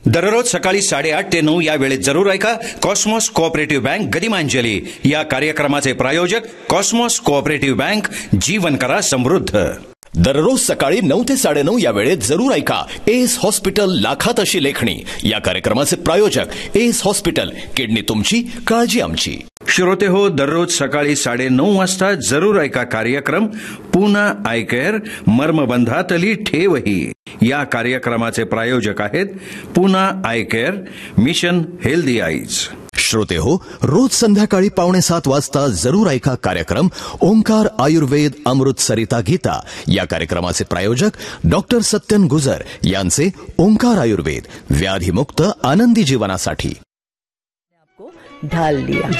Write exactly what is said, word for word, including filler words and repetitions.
दररोज सकाळी साडेआठ ते नऊ या वेळेत जरूर ऐका कॉस्मॉस कोऑपरेटिव्ह बँक गदिमांजली या कार्यक्रमाचे प्रायोजक कॉस्मॉस कोऑपरेटिव्ह बँक, जीवन करा समृद्ध। दररोज सकाळी नऊ ते साडेनऊ या वेळेत जरूर ऐका एस हॉस्पिटल लाखात अशी लेखणी या कार्यक्रमाचे प्रायोजक एस हॉस्पिटल, किडनी तुमची, काळजी आमची। श्रोते हो, दररोज सकाळी साडेनऊ वाजता जरूर ऐका कार्यक्रम पुना आय केअर, मर्मबंधातली ठेवही या कार्यक्रमाचे प्रायोजक आहेत Poona I care, mission healthy eyes. श्रोते हो, रोज संध्याकाळी पावणे सात वाजता जरूर ऐका कार्यक्रम ओंकार आयुर्वेद अमृत सरिता गीता या कार्यक्रमाचे प्रायोजक डॉक्टर सत्यन गुजर यांचे ओंकार आयुर्वेद, व्याधीमुक्त आनंदी जीवनासाठी। ढाल लिया।